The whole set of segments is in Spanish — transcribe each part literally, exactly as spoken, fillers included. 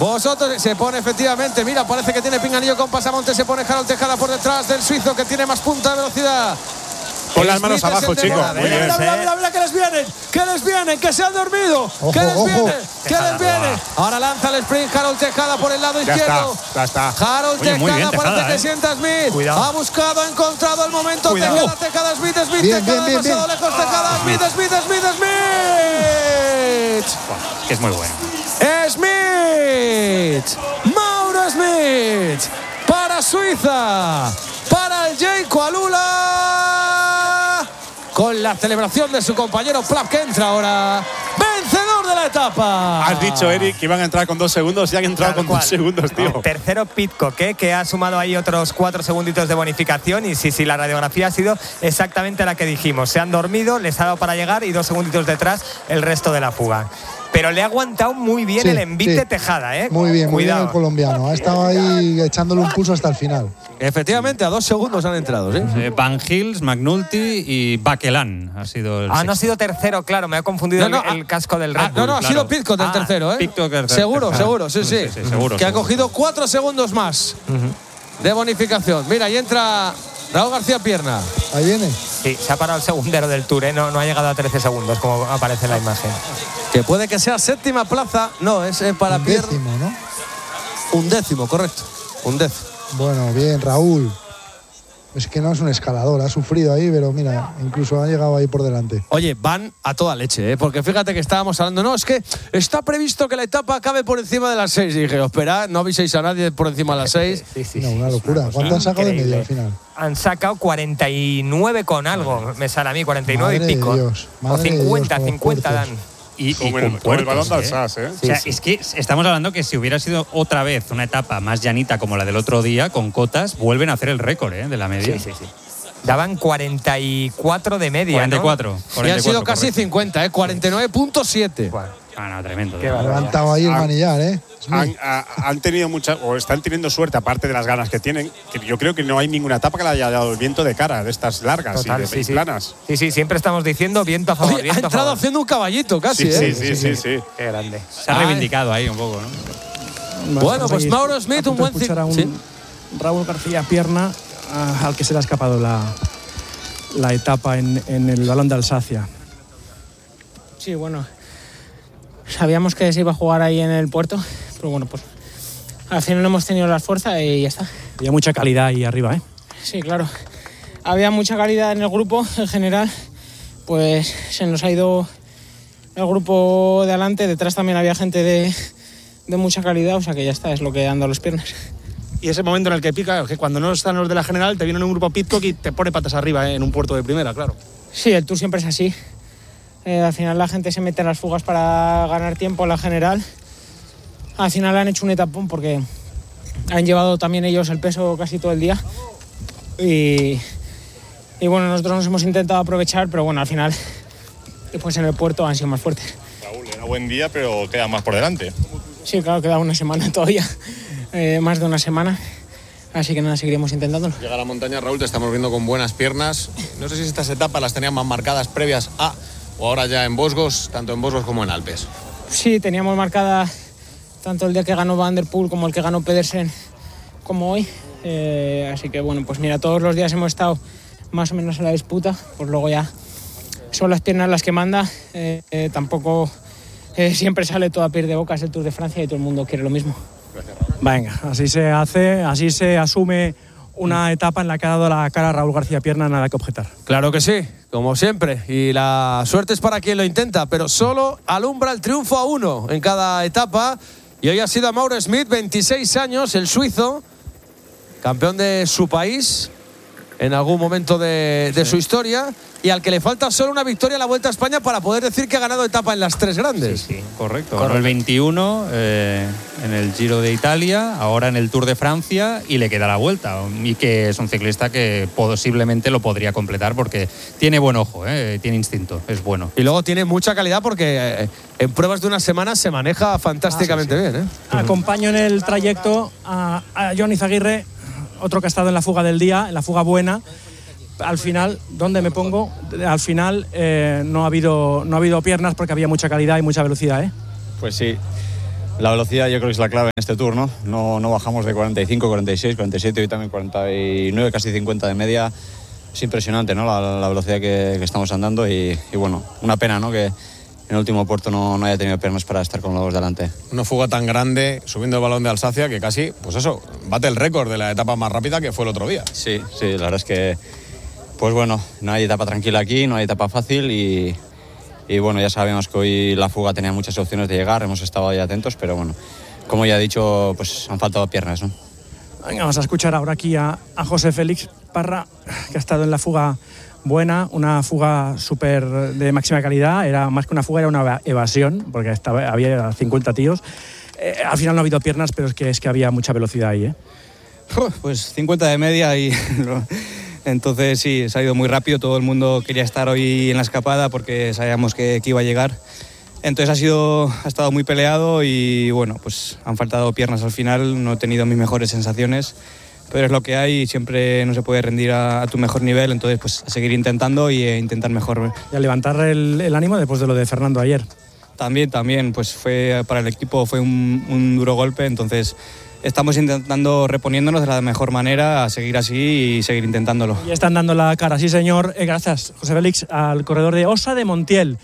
Vosotros, se pone efectivamente, mira, parece que tiene pinganillo con pasamonte, se pone Harold Tejada por detrás del suizo que tiene más punta de velocidad. Con las manos abajo, chicos. Mira, mira, mira, mira, mira, mira, que les vienen, que les vienen, que se han dormido, ojo, que les ojo. viene, que Tejada, les viene. va. Ahora lanza el sprint Harold Tejada por el lado Ya izquierdo. está, ya está. Harold Oye, muy Tejada, bien, parece Tejada, que eh. sienta Smith. Cuidado. Ha buscado, ha encontrado el momento. Cuidado. Tejada, Tejada, Smith, Smith, Bien, Tejada, bien, bien, demasiado bien. lejos, Tejada, Smith, Smith, Smith, Smith. Buah, que es muy bueno. Smith, Mauro Smith, para Suiza, para el Jayco Alula, con la celebración de su compañero Plapp, que entra ahora, vencedor de la etapa. Has dicho, Eric, que iban a entrar con dos segundos y han entrado Tal con cual. dos segundos, tío. Tercero Pidcock, ¿eh? que ha sumado ahí otros cuatro segunditos de bonificación. Y sí, sí, la radiografía ha sido exactamente la que dijimos. Se han dormido, les ha dado para llegar y dos segunditos detrás el resto de la fuga. Pero le ha aguantado muy bien Sí, el envite sí. Tejada, ¿eh? Muy bien, muy bien Cuidado. el colombiano. Ha estado ahí echándole un pulso hasta el final. Efectivamente, a dos segundos han entrado, ¿sí? Eh, Van Hills, McNulty y Baquelán ha sido el Ah, no ha sexto. sido tercero, claro. Me ha confundido No, no, el, el casco del Red Ah, Bull. no, no, ha claro. sido Pidcock el Ah, tercero, ¿eh? Pidcock el seguro, tercero. seguro, sí, sí. Sí, sí, seguro, que ha seguro. cogido cuatro segundos más de bonificación. Mira, ahí entra Raúl García Pierna. Ahí viene. Sí, se ha parado el segundero del Tour, ¿eh? no, no ha llegado a trece segundos, como aparece en la imagen. Que puede que sea séptima plaza. No, es eh, para Un Pierna. décimo, ¿no? Un décimo, correcto. Un décimo. Bueno, bien, Raúl. Es que no es un escalador, ha sufrido ahí, pero mira, incluso ha llegado ahí por delante. Oye, van a toda leche, ¿eh? Porque fíjate que estábamos hablando, no, es que está previsto que la etapa acabe por encima de las seis. Y dije, espera, no aviséis a nadie por encima de las seis. Sí, sí, No, sí, una es locura. cosa ¿Cuánto han sacado de media al increíble. final? Han sacado cuarenta y nueve con algo, me sale a mí, cuarenta y nueve Madre y pico. de Dios, o madre de cincuenta, Dios, como cincuenta dan. puertos. Y, y Como el, con como el balón puertos, de ¿eh? Alsace, ¿eh? O sea, Sí, sí. es que estamos hablando que si hubiera sido otra vez una etapa más llanita como la del otro día, con cotas, vuelven a hacer el récord, ¿eh? de la media. Sí, sí, sí. Daban cuarenta y cuatro de media, cuarenta y cuatro. ¿no? Y han cuarenta y sido cuatro, casi correcto. cincuenta, ¿eh? cuarenta y nueve punto siete. Ah, no, tremendo. Qué Ha barbaridad. levantado ahí el Han- manillar, ¿eh? Han, a- han tenido mucha, o están teniendo suerte, aparte de las ganas que tienen, que yo creo que no hay ninguna etapa que le haya dado el viento de cara de estas largas Total, y, de, sí, y sí. planas. Sí, sí, siempre estamos diciendo viento a favor, Oye, ha viento a entrado favor. haciendo un caballito casi, Sí, ¿eh? sí, sí, sí, sí. Qué grande. Se ha Ay. reivindicado ahí un poco, ¿no? Bueno, Estamos pues ahí Mauro a Smith, punto un de buen escuchar a un ¿sí? Raúl García Pierna, a- al que se le ha escapado la, la etapa en, en el balón de Alsacia. Sí, bueno, sabíamos que se iba a jugar ahí en el puerto, pero bueno, pues al final no hemos tenido la fuerza y ya está. Había mucha calidad ahí arriba, ¿eh? Sí, claro. Había mucha calidad en el grupo en general, pues se nos ha ido el grupo de adelante, detrás también había gente de, de mucha calidad, o sea que ya está, es lo que han dado las piernas. Y ese momento en el que pica, que cuando no están los de la general, te viene un grupo Pidcock y te pone patas arriba, ¿eh? En un puerto de primera, claro. Sí, el Tour siempre es así. Eh, al final la gente se mete en las fugas para ganar tiempo en la general. Al final han hecho un etapón porque han llevado también ellos el peso casi todo el día. Y, y bueno, nosotros nos hemos intentado aprovechar, pero bueno, al final pues en el puerto han sido más fuertes. Raúl, era buen día, pero queda más por delante. Sí, claro, queda una semana todavía, eh, más de una semana. Así que nada, seguiremos intentándolo. Llega a la montaña, Raúl, te estamos viendo con buenas piernas. No sé si estas etapas las tenían más marcadas previas a o ahora ya en Vosgos, tanto en Vosgos como en Alpes. Sí, teníamos marcada tanto el día que ganó Van der Poel como el que ganó Pedersen como hoy. Eh, así que bueno, pues mira, todos los días hemos estado más o menos en la disputa, pues luego ya son las piernas las que manda. Eh, eh, tampoco eh, siempre sale todo a pie de boca, es el Tour de Francia y todo el mundo quiere lo mismo. Venga, así se hace, así se asume una etapa en la que ha dado la cara a Raúl García Pierna, nada que objetar. Claro que sí, como siempre. Y la suerte es para quien lo intenta, pero solo alumbra el triunfo a uno en cada etapa. Y hoy ha sido a Mauro Smith, veintiséis años, el suizo, campeón de su país en algún momento de, de sí. su historia, y al que le falta solo una victoria en la Vuelta a España para poder decir que ha ganado etapa en las tres grandes. Sí, sí, correcto. Ganó el veintiuno eh, en el Giro de Italia, ahora en el Tour de Francia, y le queda la Vuelta. Y que es un ciclista que posiblemente lo podría completar porque tiene buen ojo, eh, tiene instinto, es bueno. Y luego tiene mucha calidad porque eh, en pruebas de una semana se maneja fantásticamente ah, sí, sí. bien. ¿eh? Acompaño en el trayecto a, a Joan Izaguirre, otro que ha estado en la fuga del día, en la fuga buena. Al final, ¿dónde me pongo? Al final eh, no, ha habido, no ha habido piernas porque había mucha calidad y mucha velocidad, ¿eh? Pues sí. La velocidad yo creo que es la clave en este Tour, ¿no? No, no bajamos de cuarenta y cinco, cuarenta y seis, cuarenta y siete, hoy también cuarenta y nueve, casi cincuenta de media. Es impresionante, ¿no? La, la velocidad que, que estamos andando y, y bueno, una pena, ¿no? Que en el último puerto no, no haya tenido piernas para estar con los dos delante. Una fuga tan grande subiendo el balón de Alsacia que casi, pues eso, bate el récord de la etapa más rápida que fue el otro día. Sí, sí, la verdad es que, pues bueno, no hay etapa tranquila aquí, no hay etapa fácil y, y bueno, ya sabemos que hoy la fuga tenía muchas opciones de llegar, hemos estado ahí atentos, pero bueno, como ya he dicho, pues han faltado piernas, ¿no? Venga, vamos a escuchar ahora aquí a, a José Félix Parra, que ha estado en la fuga buena, una fuga súper de máxima calidad. Era más que una fuga, era una evasión, porque estaba, había cincuenta tíos. Eh, al final no ha habido piernas, pero es que, es que había mucha velocidad ahí, ¿eh? Pues cincuenta de media y entonces sí, se ha ido muy rápido. Todo el mundo quería estar hoy en la escapada porque sabíamos que, que iba a llegar. Entonces ha sido, ha estado muy peleado y bueno, pues han faltado piernas al final. No he tenido mis mejores sensaciones, pero es lo que hay y siempre no se puede rendir a, a tu mejor nivel. Entonces pues a seguir intentando y e intentar mejor. Y a levantar el, el ánimo después de lo de Fernando ayer. También, también, pues fue para el equipo fue un, un duro golpe, entonces estamos intentando reponiéndonos de la mejor manera, a seguir así y seguir intentándolo. Y están dando la cara, sí señor. Eh, gracias, José Félix, al corredor de Osa de Montiel,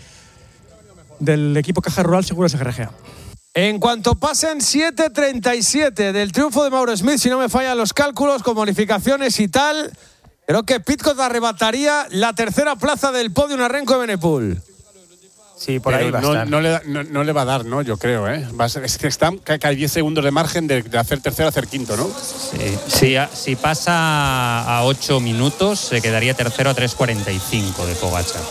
del equipo Caja Rural Seguros G R G A. En cuanto pasen siete treinta y siete del triunfo de Mauro Smith, si no me fallan los cálculos con bonificaciones y tal, creo que Pidcock arrebataría la tercera plaza del podio en Renko de Benepul. Sí, por Pero ahí va no, a estar. no, le da, no, no le va a dar, ¿no? Yo creo, ¿eh? Va a ser, es que están que hay diez segundos de margen de, de hacer tercero a hacer quinto, ¿no? Sí. Si, si pasa a ocho minutos, se quedaría tercero a tres cuarenta y cinco de Pogačar.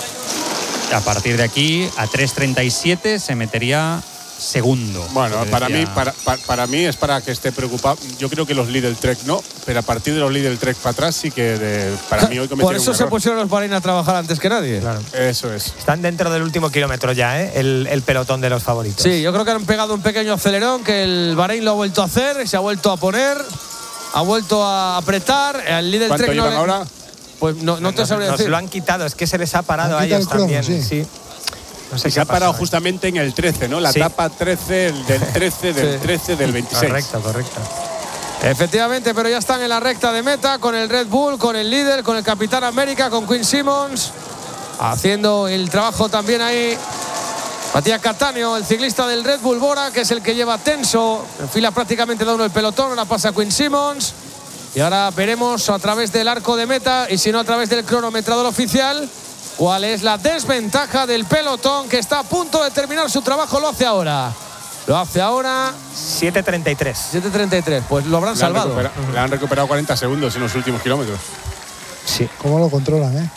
A partir de aquí, a tres treinta y siete se metería segundo. Bueno, para decía... mí, para, para, para mí es para que esté preocupado. Yo creo que los Lidl Trek no, pero a partir de los Lidl Trek para atrás sí que de, para mí hoy cometieron Por eso un se error. pusieron los Bahrein a trabajar antes que nadie. Claro. Eso es. Están dentro del último kilómetro ya, ¿eh? El, el pelotón de los favoritos. Sí, yo creo que han pegado un pequeño acelerón que el Bahrein lo ha vuelto a hacer, se ha vuelto a poner, ha vuelto a apretar. El Lidl ¿Cuánto Trek no llevan le... ahora? Pues no, no te nos, sabría nos decir. lo han quitado, es que se les ha parado Han a quitado ellos el crono, también. sí. Sí. No sé Y qué se ha parado pasado, justamente en el trece, ¿no? La Sí. etapa trece, el del trece, del Sí. trece, del veintiséis. Correcto, correcto. Efectivamente, pero ya están en la recta de meta con el Red Bull, con el líder, con el Capitán América, con Quinn Simmons, haciendo el trabajo también ahí. Matías Cattaneo, el ciclista del Red Bull Bora, que es el que lleva tenso, enfila prácticamente da uno el pelotón, ahora pasa Quinn Simmons. Y ahora veremos a través del arco de meta y si no a través del cronometrador oficial cuál es la desventaja del pelotón que está a punto de terminar su trabajo. Lo hace ahora. Lo hace ahora. siete treinta y tres. siete treinta y tres. Pues lo habrán Le han, salvado. recupera, le han recuperado cuarenta segundos en los últimos kilómetros. Sí. ¿Cómo lo controlan, eh?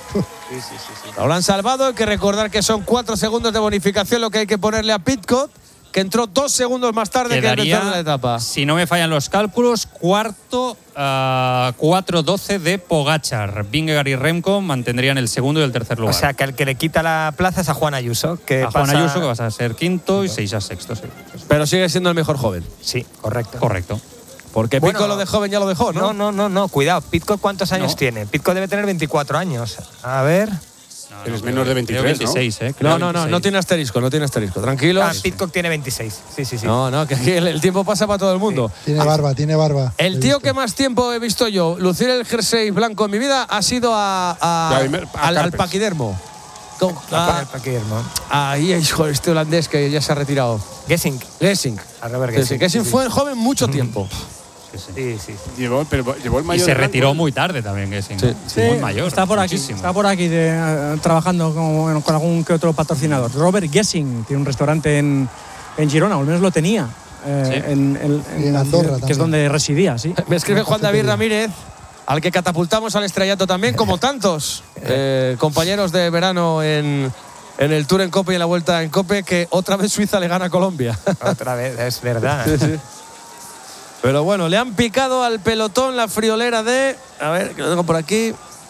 Lo habrán salvado. Hay que recordar que son cuatro segundos de bonificación lo que hay que ponerle a Pidcock, que entró dos segundos más tarde que el vencedor de la etapa. Si no me fallan los cálculos, cuarto a cuatro doce de Pogačar. Vingegaard y Remco mantendrían el segundo y el tercer lugar. O sea, que el que le quita la plaza es a Juan Ayuso. Que a Juan pasa... Ayuso, que vas a ser quinto y seis a sexto. Sí, Pero sigue siendo el mejor joven. Sí, correcto. correcto. Porque Bueno, Pidcock lo de joven ya lo dejó, ¿no? No, no, no, no, cuidado. Pidcock, ¿cuántos años No. tiene? Pidcock debe tener veinticuatro años. A ver. No, Eres no, menos de creo- veintitrés, creo veintiséis, ¿eh? No, Creo no, no, veintiséis. no tiene asterisco, no tiene asterisco. Tranquilos. Ah, Pidcock tiene veintiséis. Sí, sí, sí. No, no, que aquí el, el tiempo pasa para todo el mundo. Tiene barba, tiene barba. El He tío visto. que más tiempo he visto yo lucir el jersey blanco en mi vida ha sido a, a- Vladimir- a al, al Carpes. Paquidermo. Con- Ah, a- Guillermo. Ahí, hijo, este holandés que ya se ha retirado. Gessing. Gessing. A Robert Sí, sí, Gessing. Gessing Sí, sí. fue joven mucho tiempo. Sí, sí. Llevó, pero llevó el Y mayor se de blanco, retiró ¿eh? muy tarde también, que sí. Sí. Sí, Muy mayor. está por aquí, muchísimo. está por aquí de, eh, trabajando con, bueno, con algún que otro patrocinador. Robert Gessing tiene un restaurante en, en Girona, o al menos lo tenía. eh, Sí. en, en- en Y en la Andorra ciudad, que es también. donde residía, sí. Me escribe Juan David cafetería. Ramírez, al que catapultamos al estrellato también, como tantos eh, compañeros de verano en, en el Tour en Cope y en la Vuelta en Cope, que otra vez Suiza le gana a Colombia. Otra vez, es verdad. Sí, sí. Pero bueno, le han picado al pelotón la friolera de. A ver, que lo tengo por aquí.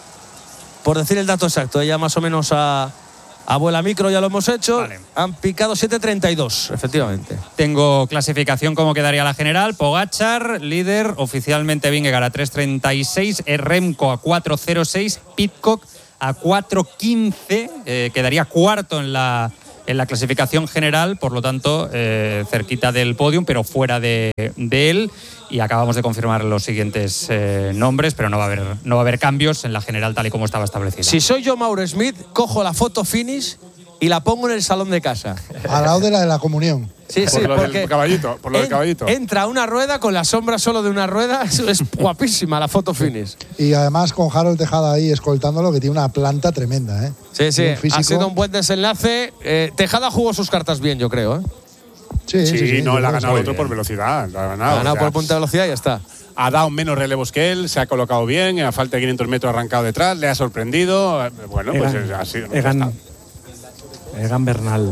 Por decir el dato exacto, ya más o menos a, a vuela micro ya lo hemos hecho. Vale. Han picado siete treinta y dos, efectivamente. Tengo clasificación como quedaría la general. Pogačar, líder, oficialmente Vingegaard a tres treinta y seis, Remco a cuatro cero seis, Pidcock a cuatro quince, eh, quedaría cuarto en la en la clasificación general, por lo tanto, eh, cerquita del podium, pero fuera de, de él. Y acabamos de confirmar los siguientes eh, nombres, pero no va a haber no va a haber cambios en la general tal y como estaba establecida. Si soy yo, Mauro Smith, cojo la foto finish y la pongo en el salón de casa. Al lado de la de la comunión. Sí, sí, por lo porque del caballito, por lo del en, caballito. Entra una rueda con la sombra solo de una rueda. Es, es guapísima la foto finish. Y además con Harold Tejada ahí escoltándolo, que tiene una planta tremenda, ¿eh? Sí, sí, Un físico. ha sido un buen desenlace. Eh, Tejada jugó sus cartas bien, yo creo, ¿eh? Sí, Sí, sí, sí, no, yo la ha creo que ganado está otro bien. por velocidad. La ha ganado, Ha ganado o sea, por punta de velocidad y ya está. Ha dado menos relevos que él, se ha colocado bien, a falta de quinientos metros ha arrancado detrás, le ha sorprendido. Bueno, pues Egan, ha sido. Egan, Egan Bernal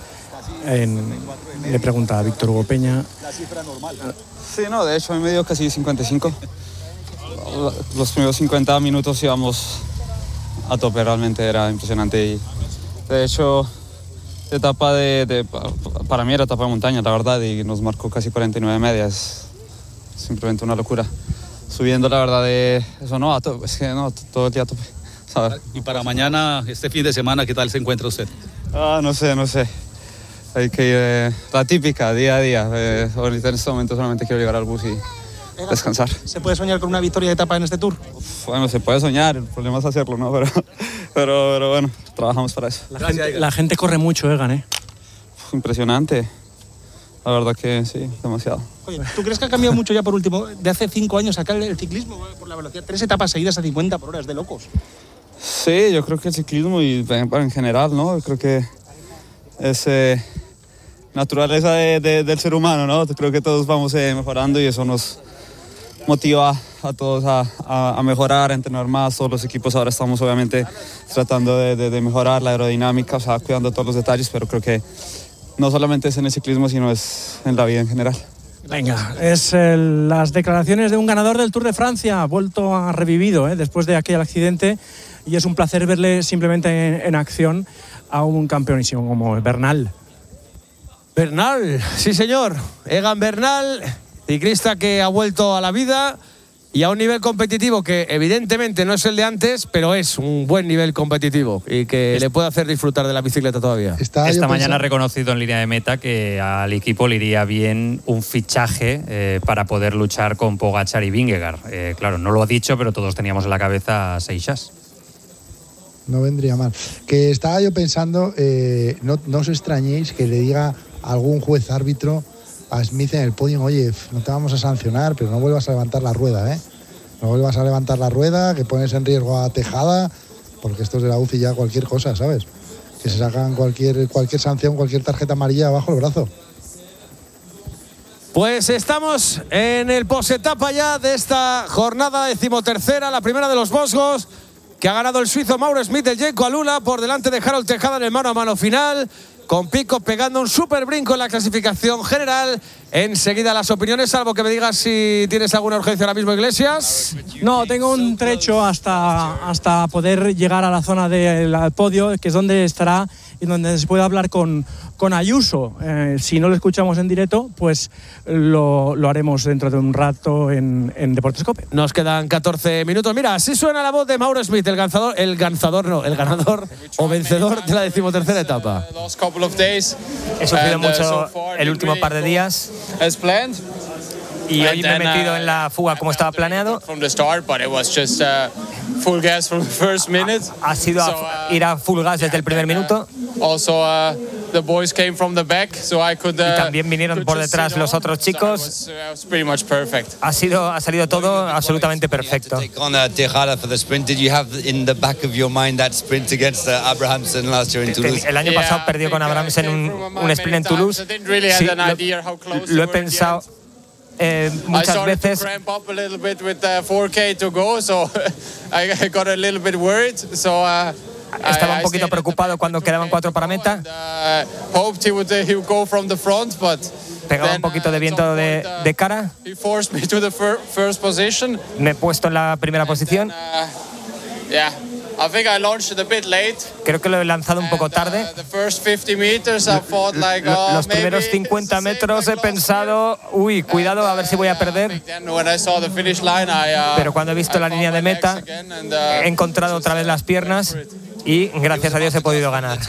en, le pregunta a Víctor Hugo Peña. Sí, no, de hecho, en medio casi cincuenta y cinco. Los primeros cincuenta minutos íbamos a tope, realmente era impresionante. Y de hecho, etapa de, de, para mí era etapa de montaña, la verdad, y nos marcó casi cuarenta y nueve medias. Simplemente una locura. Subiendo, la verdad, de eso no, a tope, es que no, todo el día a tope. ¿Sabes? Y para mañana, este fin de semana, ¿qué tal se encuentra usted? Ah, no sé, no sé. Hay que ir, eh, la típica, día a día. Eh, ahorita en este momento solamente quiero llegar al bus y descansar. ¿Se puede soñar con una victoria de etapa en este Tour? Bueno, se puede soñar, el problema es hacerlo, ¿no? Pero, pero, pero bueno, trabajamos para eso. La gente, la gente corre mucho, Egan, ¿eh? Impresionante. La verdad que sí, demasiado. Oye, ¿tú crees que ha cambiado mucho ya por último? De hace cinco años acá el ciclismo, por la velocidad, tres etapas seguidas a cincuenta por hora, es de locos. Sí, yo creo que el ciclismo y en general, ¿no? Yo creo que es eh, naturaleza de, de, del ser humano, ¿no? Creo que todos vamos eh, mejorando y eso nos motiva a todos a, a, a mejorar, a entrenar más. Todos los equipos ahora estamos obviamente tratando de, de, de mejorar la aerodinámica, o sea, cuidando todos los detalles, pero creo que no solamente es en el ciclismo, sino es en la vida en general. Venga, es eh, las declaraciones de un ganador del Tour de Francia, vuelto a revivido eh, después de aquel accidente, y es un placer verle simplemente en, en acción a un campeonísimo como Bernal. Bernal, sí señor. Egan Bernal, ciclista que ha vuelto a la vida y a un nivel competitivo que evidentemente no es el de antes, pero es un buen nivel competitivo y que le puede hacer disfrutar de la bicicleta todavía. Esta mañana ha reconocido en línea de meta que al equipo le iría bien un fichaje eh, para poder luchar con Pogačar y Vingegaard. Eh, claro, no lo ha dicho, pero todos teníamos en la cabeza a Seixas. No vendría mal. Que estaba yo pensando, eh, no, no os extrañéis que le diga a algún juez árbitro a Smith en el podio, oye, no te vamos a sancionar, pero no vuelvas a levantar la rueda, ¿eh? No vuelvas a levantar la rueda, que pones en riesgo a Tejada, porque estos de la U C I ya cualquier cosa, ¿sabes? Que se sacan cualquier, cualquier sanción, cualquier tarjeta amarilla bajo el brazo. Pues estamos en el posetapa ya de esta jornada decimotercera, la primera de los Vosgos, que ha ganado el suizo Mauro Smith del Jayco Alula por delante de Harold Tejada en el mano a mano final, con Pico pegando un súper brinco en la clasificación general. Enseguida las opiniones, salvo que me digas si tienes alguna urgencia ahora mismo, Iglesias. No, tengo un trecho hasta, hasta poder llegar a la zona del podio, que es donde estará y donde se puede hablar con, con Ayuso. Eh, si no lo escuchamos en directo, pues lo, lo haremos dentro de un rato en, en Deportes COPE. Nos quedan catorce minutos. Mira, así suena la voz de Mauro Smith, el ganador, el ganador no, el ganador o vencedor de la decimotercera etapa. He sufrido mucho el último par de días y hoy me he metido en la fuga como estaba planeado. Ha sido a, ir a full gas desde el primer minuto. Y también vinieron por detrás los otros chicos. Ha sido, ha salido todo absolutamente perfecto. El año pasado perdió con Abrahamsen un, un sprint en Toulouse. Sí, lo, lo he pensado eh, muchas veces. Estaba un poquito preocupado cuando quedaban cuatro para meta. Pegaba un poquito de viento de, de cara. Me he puesto en la primera posición. Creo que lo he lanzado un poco tarde. Los primeros cincuenta metros he pensado, uy, cuidado, a ver si voy a perder. Pero cuando he visto la línea de meta, he encontrado otra vez las piernas y gracias a Dios he podido ganar.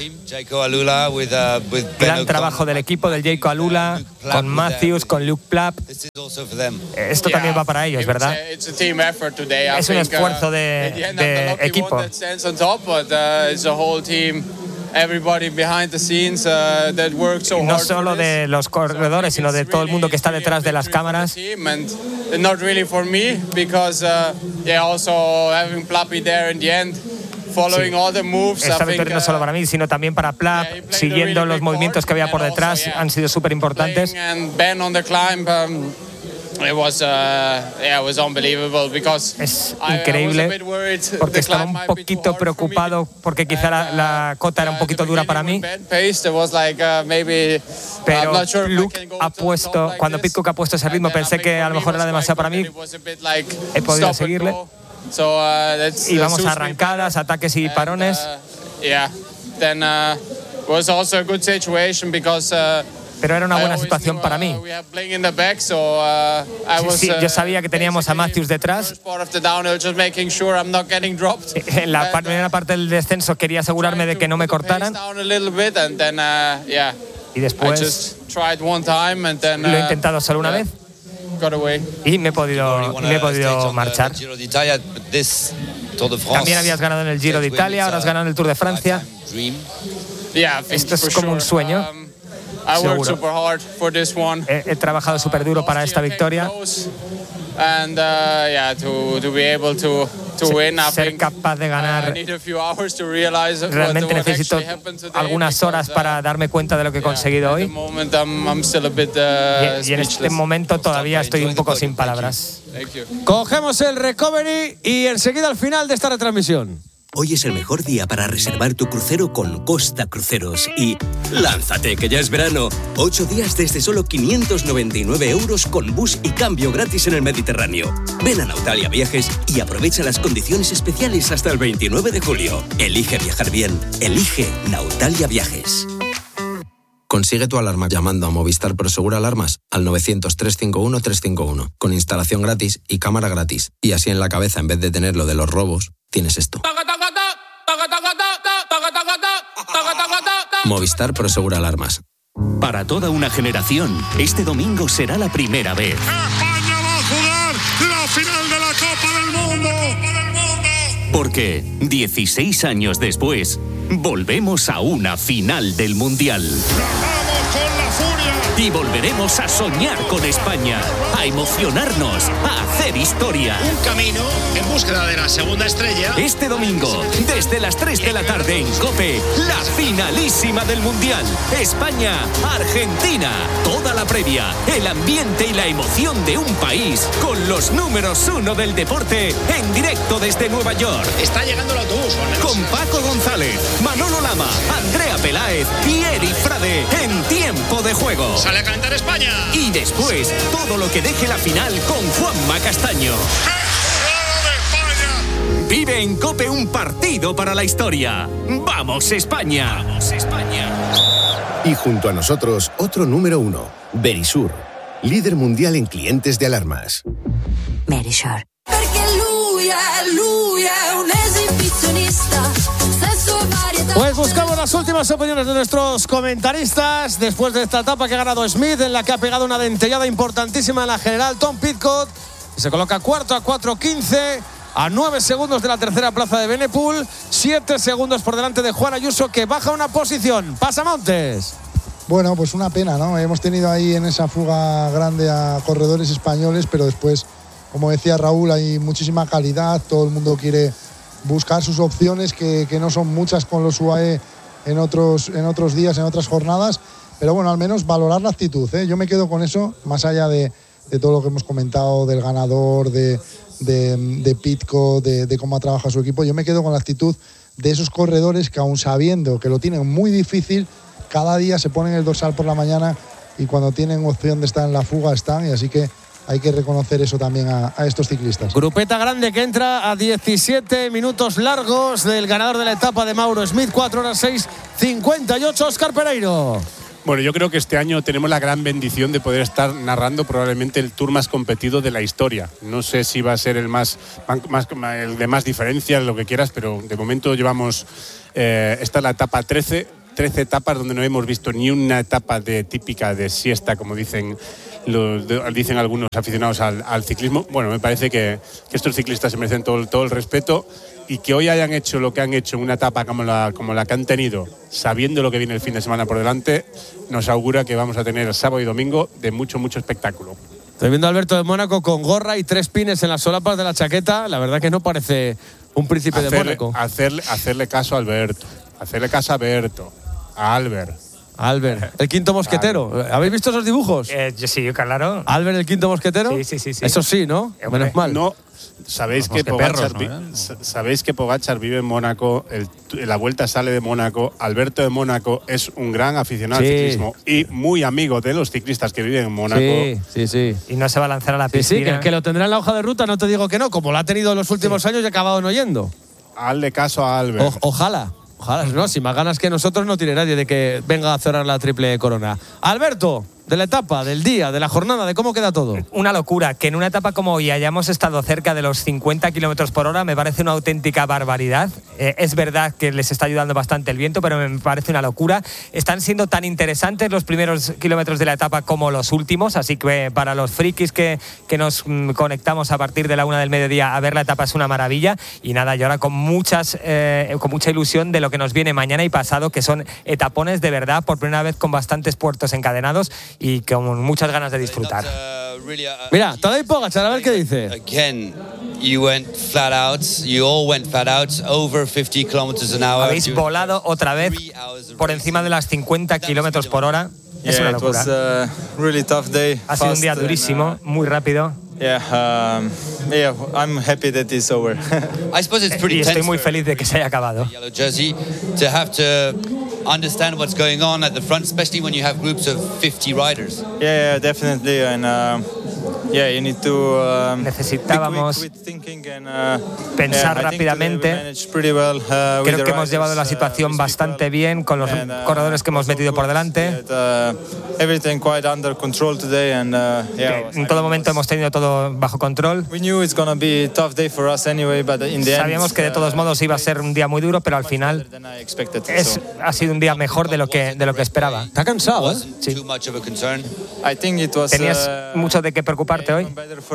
Gran trabajo del equipo, del Jayco Alula, con Matthews, con Luke Plapp. Esto también va para ellos, ¿verdad? Es un esfuerzo de, de equipo. No solo de los corredores, sino de todo el mundo que está detrás de las cámaras. Sí. Esta victoria no solo para mí, sino también para Plapp, siguiendo los movimientos que había por detrás, han sido súper importantes. Es increíble porque estaba un poquito preocupado porque quizá la, la cota era un poquito dura para mí, pero Luke ha puesto, cuando Pidcock ha puesto ese ritmo, pensé que a lo mejor era demasiado para mí, he podido seguirle. Y vamos a arrancadas, ataques y parones. Pero era una buena situación para mí. Sí, sí, yo sabía que teníamos a Matthews detrás. En la primera parte del descenso quería asegurarme de que no me cortaran. Y después lo he intentado solo una vez. Y me he podido, me he podido marchar. También habías ganado en el Giro de Italia, ahora has ganado en el Tour de Francia. Esto es como un sueño. Seguro. He, he trabajado súper duro para esta victoria. Ser capaz de ganar, realmente necesito algunas horas para darme cuenta de lo que he conseguido hoy. Y, y en este momento todavía estoy un poco sin palabras. Cogemos el recovery y enseguida al final de esta retransmisión. Hoy es el mejor día para reservar tu crucero con Costa Cruceros y ¡lánzate que ya es verano! Ocho días desde solo quinientos noventa y nueve euros con bus y cambio gratis en el Mediterráneo. Ven a Nautalia Viajes y aprovecha las condiciones especiales hasta el veintinueve de julio. Elige viajar bien. Elige Nautalia Viajes. Consigue tu alarma llamando a Movistar Prosegur Alarmas al novecientos, trescientos cincuenta y uno, trescientos cincuenta y uno, con instalación gratis y cámara gratis. Y así en la cabeza, en vez de tener lo de los robos, tienes esto. Movistar Prosegur Alarmas. Para toda una generación, este domingo será la primera vez. España va a jugar la final de la Copa del Mundo. Porque dieciséis años después, volvemos a una final del Mundial. ¡Vamos con la furia! Y volveremos a soñar con España, a emocionarnos, a hacer historia. Un camino en búsqueda de la segunda estrella. Este domingo, desde las tres de la tarde en COPE, la finalísima del Mundial. España-Argentina. Toda la previa, el ambiente y la emoción de un país con los números uno del deporte en directo desde Nueva York. Está llegando el autobús. Con Paco González, Manolo Lama, Andrea Peláez y Eric Frade en tiempo de juego. Sale a calentar España. Y después, todo lo que deje la final con Juanma Castaño. Vive en COPE un partido para la historia. ¡Vamos, España! ¡Vamos, España! Y junto a nosotros, otro número uno, Verisur, líder mundial en clientes de alarmas. Verisur. Pues buscamos las últimas opiniones de nuestros comentaristas después de esta etapa que ha ganado Smith, en la que ha pegado una dentellada importantísima en la general Tom Pidcock, y se coloca cuarto a cuatro quince, a nueve segundos de la tercera plaza de Benepool, siete segundos por delante de Juan Ayuso, que baja una posición. Pasamontes. Bueno, pues una pena, ¿no? Hemos tenido ahí en esa fuga grande a corredores españoles, pero después, como decía Raúl, hay muchísima calidad, todo el mundo quiere buscar sus opciones, que, que no son muchas con los U A E en otros, en otros días, en otras jornadas, pero bueno, al menos valorar la actitud, ¿eh? Yo me quedo con eso, más allá de, de todo lo que hemos comentado, del ganador, de, de, de Pidcock, de, de cómo ha trabajado su equipo. Yo me quedo con la actitud de esos corredores que, aun sabiendo que lo tienen muy difícil, cada día se ponen el dorsal por la mañana y cuando tienen opción de estar en la fuga están, y así que hay que reconocer eso también a, a estos ciclistas. Grupeta grande que entra a diecisiete minutos largos del ganador de la etapa de Mauro Smith, cuatro horas seis cincuenta y ocho, Óscar Pereiro. Bueno, yo creo que este año tenemos la gran bendición de poder estar narrando probablemente el Tour más competido de la historia. No sé si va a ser el más, más el de más diferencias, lo que quieras, pero de momento llevamos Eh, esta es la etapa trece, trece etapas donde no hemos visto ni una etapa de típica de siesta, como dicen Los, dicen algunos aficionados al, al ciclismo. Bueno, me parece que, que estos ciclistas se merecen todo, todo el respeto, y que hoy hayan hecho lo que han hecho en una etapa como la, como la que han tenido, sabiendo lo que viene el fin de semana por delante, nos augura que vamos a tener sábado y domingo de mucho, mucho espectáculo. Estoy viendo a Alberto de Mónaco con gorra y tres pines en las solapas de la chaqueta. La verdad que no parece un príncipe hacerle, de Mónaco. Hacerle, hacerle caso a Alberto, hacerle caso a Alberto, a Albert. Albert, el quinto mosquetero. Albert. ¿Habéis visto esos dibujos? Eh, sí, claro. Albert, el quinto mosquetero. Sí, sí, sí. sí. Eso sí, ¿no? Eh, Menos mal. No, sabéis que, Pogačar, perros, ¿no? sabéis que Pogačar vive en Mónaco, el, la Vuelta sale de Mónaco. Alberto de Mónaco es un gran aficionado sí. al ciclismo y muy amigo de los ciclistas que viven en Mónaco. Sí, sí, sí. Y no se va a lanzar a la piscina. Sí, sí, que, que lo tendrá en la hoja de ruta, no te digo que no, como lo ha tenido en los últimos sí. años y ha acabado en oyendo. Hazle caso a Albert. O, ojalá. Ojalá, no, si más ganas que nosotros no tiene nadie de que venga a cerrar la triple corona. Alberto, de la etapa, del día, de la jornada, de cómo queda todo. Una locura, que en una etapa como hoy hayamos estado cerca de los cincuenta kilómetros por hora me parece una auténtica barbaridad. Eh, es verdad que les está ayudando bastante el viento, pero me parece una locura. Están siendo tan interesantes los primeros kilómetros de la etapa como los últimos, así que para los frikis que, que nos mm, conectamos a partir de la una del mediodía a ver la etapa es una maravilla. Y nada, yo ahora con, muchas, eh, con mucha ilusión de lo que nos viene mañana y pasado, que son etapones de verdad, por primera vez con bastantes puertos encadenados y con muchas ganas de disfrutar. Mira, Tadej Pogačar, a ver qué dice. Again, you went flat out. You all went flat out, over fifty kilometers an hour. Habéis volado otra vez por encima de las cincuenta kilómetros por hora. Es una locura. Really tough day. Ha sido un día durísimo, muy rápido. Yeah, um, yeah, I'm happy that it's over. I suppose it's pretty y estoy muy feliz de que se haya acabado. Yellow jersey to have to understand what's going on at the front, especially when you have groups of fifty riders. Yeah, yeah definitely, and uh, yeah, you need to. Um, Necesitábamos quick, quick, quick and, uh, pensar yeah, rápidamente. Well, uh, Creo que hemos llevado la situación uh, bastante bien con los and, uh, corredores que hemos metido por delante. That, uh, everything quite under control today, and uh, yeah. En todo momento hemos tenido todo bajo control. Sabíamos que de todos modos iba a ser un día muy duro, pero al final es, ha sido un día mejor de lo que, de lo que esperaba. ¿Está cansado? ¿eh? Sí. ¿Tenías mucho de qué preocuparte hoy?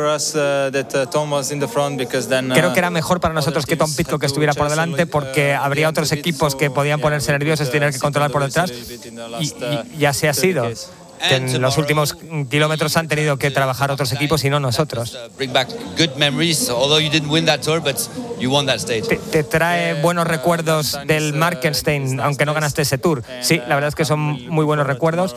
Creo que era mejor para nosotros que Tom Pidcock que estuviera por delante, porque habría otros equipos que podían ponerse nerviosos y tener que controlar por detrás, y, y, y así ha sido. Que en los últimos kilómetros han tenido que trabajar otros equipos y no nosotros. Te, te trae buenos recuerdos del Markenstein, aunque no ganaste ese Tour. Sí, la verdad es que son muy buenos recuerdos.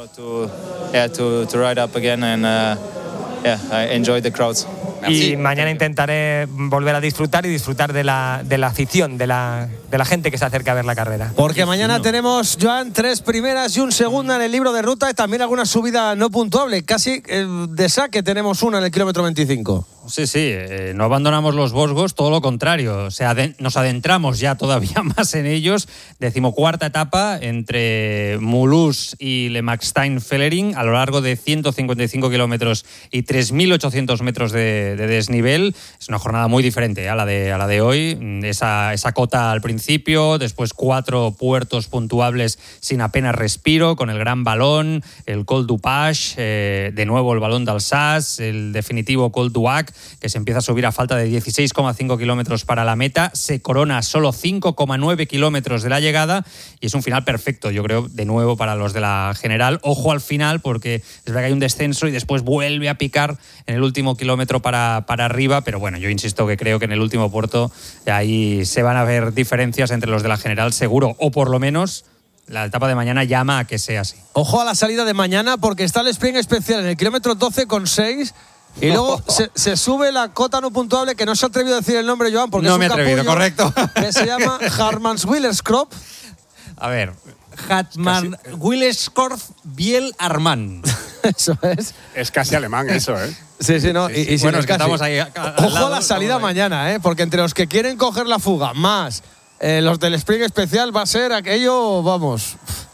Y mañana intentaré volver a disfrutar y disfrutar de la, de la afición, de la, de la gente que se acerca a ver la carrera. Porque mañana tenemos, Joan, tres primeras y un segunda en el libro de ruta y también alguna subida no puntuable. Casi eh, de saque tenemos una en el kilómetro veinticinco. Sí, sí, eh, no abandonamos los Vosgos, todo lo contrario. O sea, de, nos adentramos ya todavía más en ellos. Decimocuarta etapa entre Mulhouse y Le Markstein-Fellering a lo largo de ciento cincuenta y cinco kilómetros y tres mil ochocientos metros de, de desnivel. Es una jornada muy diferente a la de, a la de hoy. Esa, esa cota al principio, después cuatro puertos puntuables sin apenas respiro, con el gran balón, el Col du Page, eh, de nuevo el balón d'Alsace, el definitivo Col du Hac, que se empieza a subir a falta de dieciséis coma cinco kilómetros para la meta, se corona a solo cinco coma nueve kilómetros de la llegada y es un final perfecto, yo creo, de nuevo para los de la general. Ojo al final, porque es verdad que hay un descenso y después vuelve a picar en el último kilómetro para, para arriba, pero bueno, yo insisto que creo que en el último puerto ahí se van a ver diferencias entre los de la general seguro, o por lo menos la etapa de mañana llama a que sea así. Ojo a la salida de mañana, porque está el sprint especial en el kilómetro doce coma seis. Y luego se, se sube la cota no puntuable, que no se ha atrevido a decir el nombre, Joan, porque no es un me he atrevido, correcto. Que se llama Hartmannswillerskopf. A ver, Hartmannswillerskopf Biel Armand. Eso es. Es casi alemán eso, ¿eh? Sí, sí, no. Y, y bueno, si es que estamos ahí. A, a Ojo a la salida ahí mañana, ¿eh? Porque entre los que quieren coger la fuga, más eh, los del sprint especial, va a ser aquello, vamos.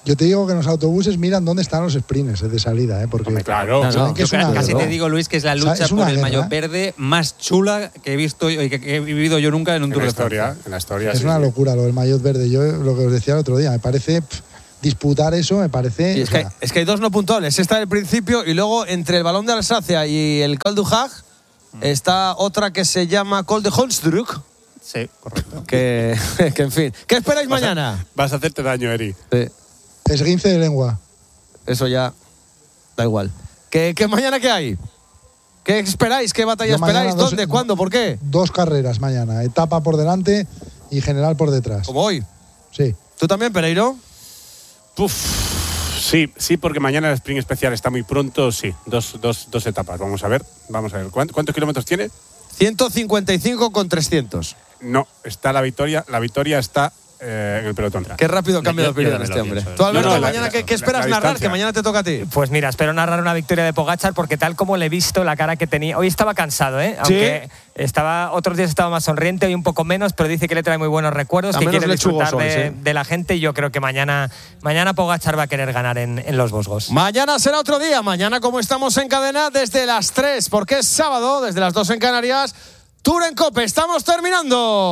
Yo te digo que en los autobuses miran dónde están los sprints de salida, ¿eh? Porque claro, saben No, no, que yo es una casi guerra. te digo, Luis, que es la O sea, lucha es una por el guerra, maillot ¿eh? verde más chula que he visto y que, que he vivido yo nunca en un En Tour la de historia, Francia. en la historia. Es sí, una sí. locura lo del maillot verde. Yo lo que os decía el otro día, me parece pff, disputar eso, me parece. Sí, es, o que, sea, es que hay dos no puntuables. Esta del principio y luego entre el Balón de Alsacia y el Col du Hag está otra que se llama Col de Honstruck. Sí, correcto. Que, que en fin. ¿Qué esperáis Vas a- mañana? Vas a hacerte daño, Eri. Sí, esguince de lengua. eso ya da igual. ¿Qué, qué mañana qué hay? ¿Qué esperáis? ¿Qué batalla Yo mañana esperáis? dos- ¿Dónde? ¿Cuándo? ¿Por qué? Dos carreras mañana, etapa por delante y general por detrás. Como hoy. Sí. ¿Tú también, Pereiro? Uf, sí, sí, porque mañana el sprint especial está muy pronto, sí. Dos, dos, dos etapas, vamos a ver. Vamos a ver. ¿Cuántos, cuántos kilómetros tiene? ciento cincuenta y cinco con trescientos. No, está la victoria. La victoria está eh, en el pelotón. Qué rápido cambia de Yo- yo opinión también este lo hombre. pienso, Tú, ¿eh? Alberto, No, no, la- mañana, la- ¿qué, qué la- esperas la narrar? distancia. Que mañana te toca a ti. Pues mira, espero narrar una victoria de Pogačar porque tal como le he visto, la cara que tenía… Hoy estaba cansado, ¿eh? Aunque estaba, otros días estaba más sonriente, hoy un poco menos, pero dice que le trae muy buenos recuerdos, A que menos quiere disfrutar lechugoso de, hoy, sí. de la gente y yo creo que mañana, mañana Pogačar va a querer ganar en, en los Vosgos. Mañana será otro día. Mañana, como estamos en cadena, desde las tres, porque es sábado, desde las dos en Canarias. Tour en Cope. Estamos terminando.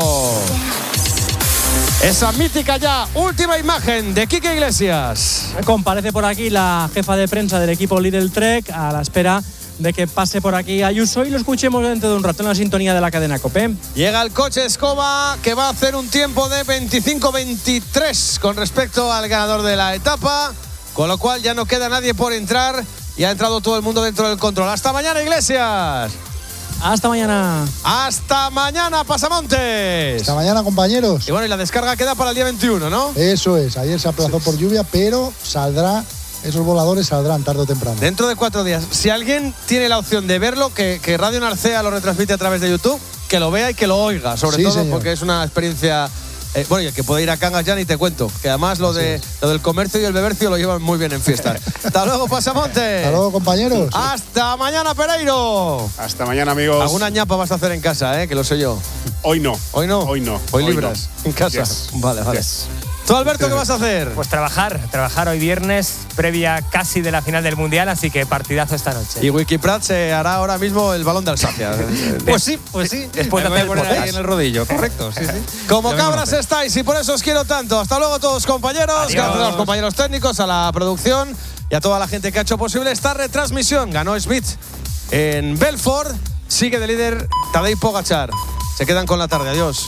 Esa mítica ya última imagen de Quique Iglesias. Comparece por aquí la jefa de prensa del equipo Lidl Trek a la espera de que pase por aquí Ayuso y lo escuchemos dentro de un rato en la sintonía de la cadena COPE. Llega el coche Escoba, que va a hacer un tiempo de veinticinco veintitrés con respecto al ganador de la etapa, con lo cual ya no queda nadie por entrar y ha entrado todo el mundo dentro del control. Hasta mañana, Iglesias. Hasta mañana. Hasta mañana, Pasamontes. Hasta mañana, compañeros. Y bueno, y la descarga queda para el día veintiuno, ¿no? Eso es. Ayer se aplazó por lluvia, pero saldrá. Esos voladores saldrán tarde o temprano. Dentro de cuatro días. Si alguien tiene la opción de verlo, que, que Radio Narcea lo retransmite a través de YouTube, que lo vea y que lo oiga, sobre Sí, todo señor. porque es una experiencia. Eh, bueno, y el que puede ir a Cangas ya ni te cuento, que además lo, de, lo del comercio y el bebercio lo llevan muy bien en fiesta. Hasta luego, Pasamonte. Hasta luego, compañeros. Hasta mañana, Pereiro. Hasta mañana, amigos. Alguna ñapa vas a hacer en casa, ¿eh? Que lo sé yo. Hoy no. Hoy no. Hoy no. Hoy Hoy libras. no. En casa. Yes. Vale, vale. Yes. ¿Tú, Alberto, qué vas a hacer? Pues trabajar, trabajar hoy viernes, previa casi de la final del Mundial, así que partidazo esta noche. Y Wikiprat se hará ahora mismo el balón de Alsacia. Pues sí, pues sí. Después de Me voy hacer a poner podcast. ahí en el rodillo, correcto. Sí, sí. Como Ya mismo cabras lo sé. estáis y por eso os quiero tanto. Hasta luego todos, compañeros. Adiós. Gracias a los compañeros técnicos, a la producción y a toda la gente que ha hecho posible esta retransmisión. Ganó Smith en Belfort. Sigue de líder Tadej Pogačar. Se quedan con la tarde. Adiós.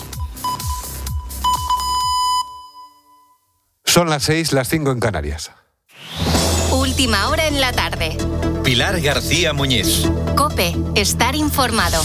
Son las seis, las cinco en Canarias. Última hora en la tarde. Pilar García Muñiz. COPE. Estar informado.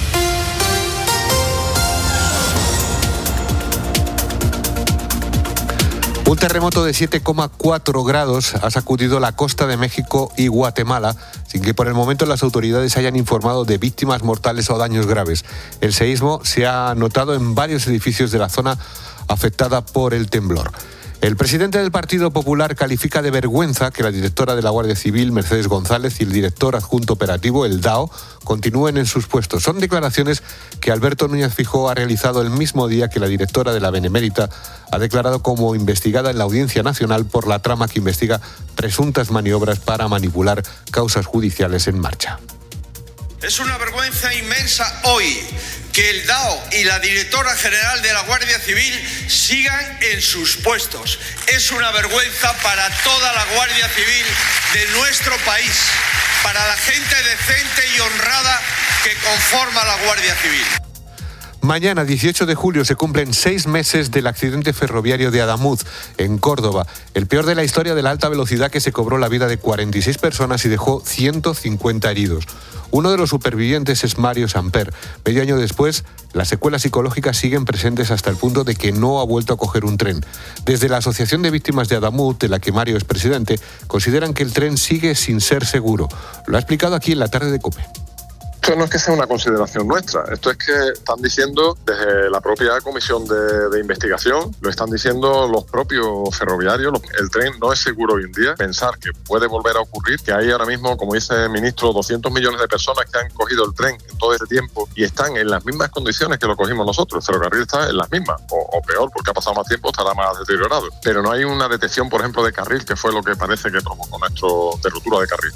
Un terremoto de siete coma cuatro grados ha sacudido la costa de México y Guatemala, sin que por el momento las autoridades hayan informado de víctimas mortales o daños graves. El seísmo se ha notado en varios edificios de la zona afectada por el temblor. El presidente del Partido Popular califica de vergüenza que la directora de la Guardia Civil, Mercedes González, y el director adjunto operativo, el D A O, continúen en sus puestos. Son declaraciones que Alberto Núñez Feijóo ha realizado el mismo día que la directora de la Benemérita ha declarado como investigada en la Audiencia Nacional por la trama que investiga presuntas maniobras para manipular causas judiciales en marcha. Es una vergüenza inmensa hoy que el D A O y la directora general de la Guardia Civil sigan en sus puestos. Es una vergüenza para toda la Guardia Civil de nuestro país, para la gente decente y honrada que conforma la Guardia Civil. Mañana, dieciocho de julio, se cumplen seis meses del accidente ferroviario de Adamuz, en Córdoba, el peor de la historia de la alta velocidad que se cobró la vida de cuarenta y seis personas y dejó ciento cincuenta heridos. Uno de los supervivientes es Mario Samper. Medio año después, las secuelas psicológicas siguen presentes hasta el punto de que no ha vuelto a coger un tren. Desde la Asociación de Víctimas de Adamuz, de la que Mario es presidente, consideran que el tren sigue sin ser seguro. Lo ha explicado aquí en la tarde de COPE. Esto no es que sea una consideración nuestra, esto es que están diciendo desde la propia comisión de, de investigación, lo están diciendo los propios ferroviarios, los, el tren no es seguro hoy en día. Pensar que puede volver a ocurrir, que hay ahora mismo, como dice el ministro, doscientos millones de personas que han cogido el tren en todo este tiempo y están en las mismas condiciones que lo cogimos nosotros. El ferrocarril está en las mismas, o, o peor, porque ha pasado más tiempo, estará más deteriorado. Pero no hay una detección, por ejemplo, de carril, que fue lo que parece que provocó nuestro de ruptura de carril.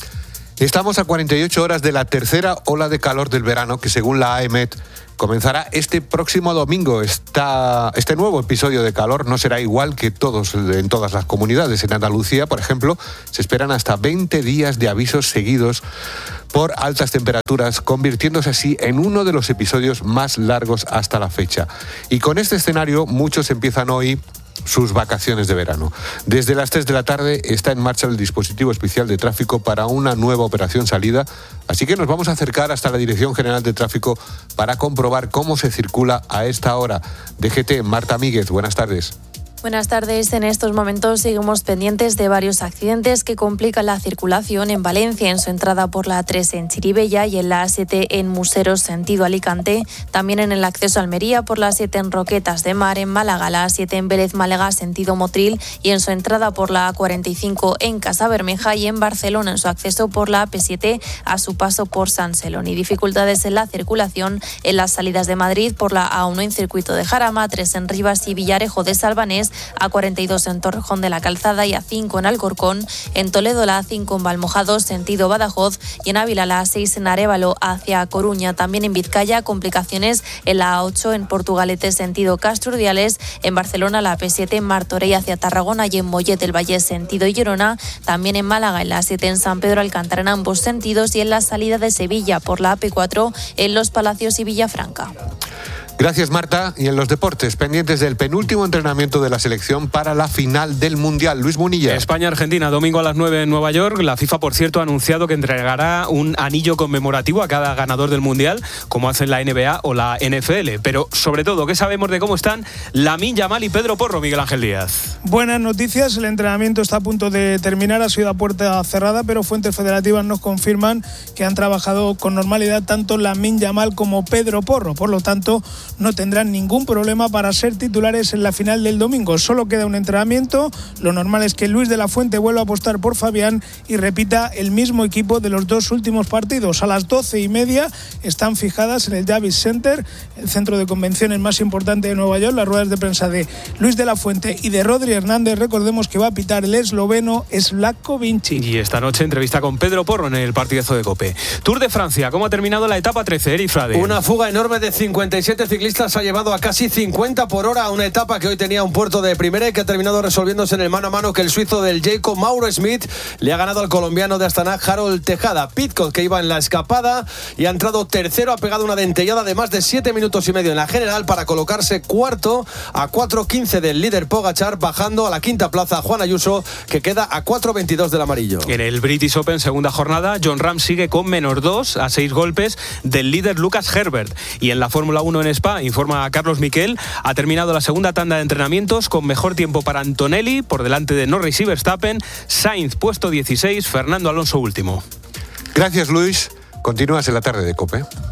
Estamos a cuarenta y ocho horas de la tercera ola de calor del verano que, según la A E M E T, comenzará este próximo domingo. Esta, este nuevo episodio de calor no será igual que todos en todas las comunidades. En Andalucía, por ejemplo, se esperan hasta veinte días de avisos seguidos por altas temperaturas, convirtiéndose así en uno de los episodios más largos hasta la fecha. Y con este escenario, muchos empiezan hoy sus vacaciones de verano. Desde las tres de la tarde está en marcha el dispositivo especial de tráfico para una nueva operación salida, así que nos vamos a acercar hasta la Dirección General de Tráfico para comprobar cómo se circula a esta hora. D G T, Marta Míguez, buenas tardes. Buenas tardes. En estos momentos seguimos pendientes de varios accidentes que complican la circulación en Valencia, en su entrada por la A tres en Chirivella y en la A siete en Museros, sentido Alicante. También en el acceso a Almería por la A siete en Roquetas de Mar, en Málaga, la A siete en Vélez Málaga, sentido Motril, y en su entrada por la A cuarenta y cinco en Casabermeja, y en Barcelona en su acceso por la A P siete a su paso por San Celoni. Dificultades en la circulación en las salidas de Madrid por la A uno en Circuito de Jarama, A tres en Rivas y Villarejo de Salvanés, A cuarenta y dos en Torrejón de la Calzada y A cinco en Alcorcón. En Toledo la A cinco en Valmojado, sentido Badajoz, y en Ávila la A seis en Arévalo hacia Coruña. También en Vizcaya, complicaciones en la A ocho en Portugalete, sentido Castro Urdiales. En Barcelona la A P siete en Martorell hacia Tarragona y en Mollet del Valle, sentido Girona. También en Málaga en la A siete en San Pedro Alcántara en ambos sentidos, y en la salida de Sevilla por la A P cuatro en Los Palacios y Villafranca. Gracias, Marta. Y en los deportes, pendientes del penúltimo entrenamiento de la selección para la final del Mundial. Luis Munilla. España-Argentina, domingo a las nueve en Nueva York. La FIFA, por cierto, ha anunciado que entregará un anillo conmemorativo a cada ganador del Mundial, como hacen la N B A o la N F L. Pero, sobre todo, ¿qué sabemos de cómo están Lamine Yamal y Pedro Porro, Miguel Ángel Díaz? Buenas noticias. El entrenamiento está a punto de terminar. Ha sido a puerta cerrada, pero fuentes federativas nos confirman que han trabajado con normalidad tanto Lamine Yamal como Pedro Porro. Por lo tanto, no tendrán ningún problema para ser titulares en la final del domingo. Solo queda un entrenamiento. Lo normal es que Luis de la Fuente vuelva a apostar por Fabián y repita el mismo equipo de los dos últimos partidos. A las doce y media están fijadas en el Javits Center, el centro de convenciones más importante de Nueva York, las ruedas de prensa de Luis de la Fuente y de Rodri Hernández. Recordemos que va a pitar el esloveno Slavko Vinci. Y esta noche entrevista con Pedro Porro en el partidazo de COPE. Tour de Francia, ¿cómo ha terminado la etapa trece, Eri Frade? Una fuga enorme de cincuenta y siete ciclistas ha llevado a casi cincuenta por hora a una etapa que hoy tenía un puerto de primera y que ha terminado resolviéndose en el mano a mano, que el suizo del Jayco, Mauro Smith, le ha ganado al colombiano de Astana, Harold Tejada. Pidcock, que iba en la escapada y ha entrado tercero, ha pegado una dentellada de más de siete minutos y medio en la general para colocarse cuarto a cuatro quince del líder Pogačar, bajando a la quinta plaza a Juan Ayuso, que queda a cuatro veintidós del amarillo. En el British Open, segunda jornada, Jon Rahm sigue con menos dos a seis golpes del líder Lucas Herbert. Y en la Fórmula uno en Spa, informa a Carlos Miquel, ha terminado la segunda tanda de entrenamientos con mejor tiempo para Antonelli, por delante de Norris y Verstappen, Sainz puesto dieciséis, Fernando Alonso último. Gracias, Luis. Continúas en la tarde de COPE.